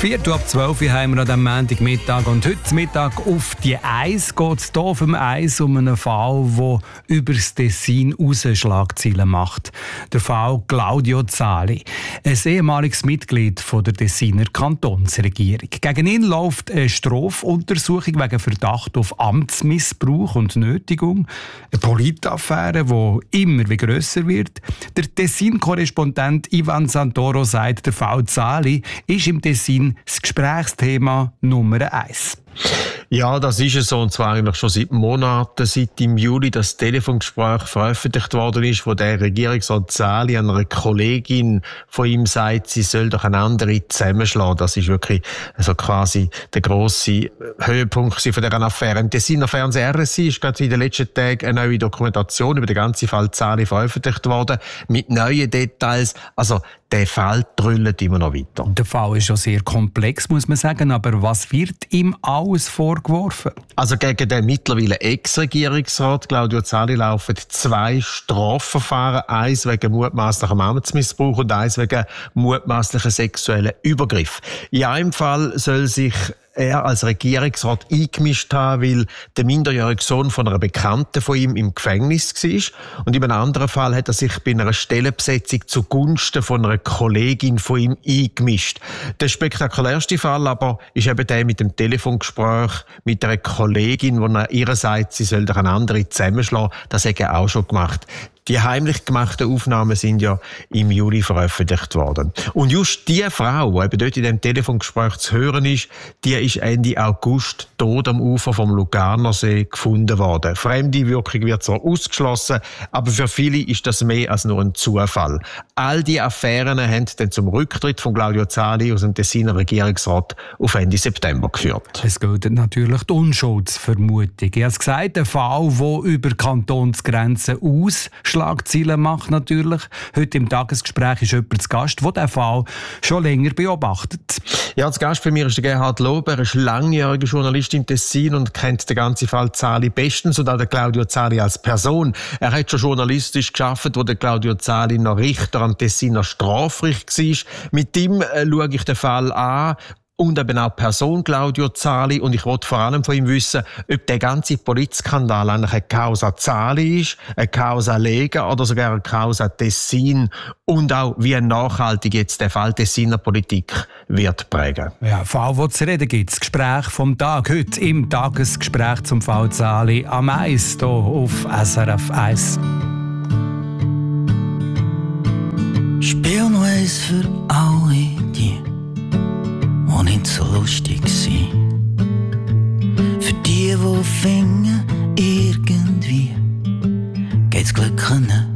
11:45 haben wir an diesem Montagmittag. Und heute Mittag auf die Eis geht es hier auf dem Eis um einen Fall, der über das Tessin raus Schlagzeilen macht. Der Fall Claudio Zali, ein ehemaliges Mitglied der Tessiner Kantonsregierung. Gegen ihn läuft eine Strafuntersuchung wegen Verdacht auf Amtsmissbrauch und Nötigung. Eine Politaffäre, die immer wie grösser wird. Der Tessin-Korrespondent Ivan Santoro sagt, der Fall Zali ist im Tessin das Gesprächsthema Nummer 1. Ja, das ist es so, und zwar eigentlich schon seit Monaten, seit im Juli das Telefongespräch veröffentlicht worden ist, wo der Regierungsrat Zali einer Kollegin von ihm sagt, sie soll doch eine andere zusammenschlagen. Das ist wirklich also quasi der grosse Höhepunkt von dieser Affäre. Im Tessiner Fernsehen RSI ist gerade in den letzten Tagen eine neue Dokumentation über den ganzen Fall Zali veröffentlicht worden, mit neuen Details. Also der Fall drüllt immer noch weiter. Der Fall ist schon sehr komplex, muss man sagen, aber was wird ihm alles vorgeworfen? Also gegen den mittlerweile Ex-Regierungsrat Claudio Zali laufen 2 Strafverfahren, eins wegen mutmaßlichem Amtsmissbrauch und eins wegen mutmaßlichen sexuellen Übergriff. In einem Fall soll sich er als Regierungsrat eingemischt haben, weil der minderjährige Sohn von einer Bekannten von ihm im Gefängnis war. Und in einem anderen Fall hat er sich bei einer Stellenbesetzung zugunsten von einer Kollegin von ihm eingemischt. Der spektakulärste Fall aber ist eben der mit dem Telefongespräch mit einer Kollegin, wo er ihr sagt, sie soll doch eine andere zusammenschlagen. Das hat er auch schon gemacht. Die heimlich gemachten Aufnahmen sind ja im Juli veröffentlicht worden. Und just die Frau, die eben dort in dem Telefongespräch zu hören ist, die ist Ende August tot am Ufer vom Lugarnersee gefunden worden. Fremde Wirkung wird zwar ausgeschlossen, aber für viele ist das mehr als nur ein Zufall. All die Affären haben dann zum Rücktritt von Claudio Zali aus dem Tessiner Regierungsrat auf Ende September geführt. Es gilt natürlich die Unschuldsvermutung. Ich habe gesagt, ein Fall, der über Kantonsgrenzen aus Schlagzeilen macht natürlich. Heute im Tagesgespräch ist jemand zu Gast, der diesen Fall schon länger beobachtet. Ja, zu Gast bei mir ist der Gerhard Lober. Er ist langjähriger Journalist im Tessin und kennt den ganzen Fall Zali bestens und auch den Claudio Zali als Person. Er hat schon journalistisch gearbeitet, wo der Claudio Zali noch Richter am Tessiner Strafgericht war. Mit ihm schaue ich den Fall an. Und eben auch die Person Claudio Zali. Und ich wollte vor allem von ihm wissen, ob der ganze Politskandal eigentlich eine Causa Zali ist, eine Causa Lega oder sogar eine Causa Tessin. Und auch, wie nachhaltig jetzt der Fall Tessiner Politik wird prägen. Ja, Fall, wo zu reden gibt. Das Gespräch vom Tag. Heute im Tagesgespräch zum Fall Zali am Eis hier auf SRF 1. Spiel noch eins für alle die nicht so lustig sein. Für die finden, irgendwie geht's Glück nicht.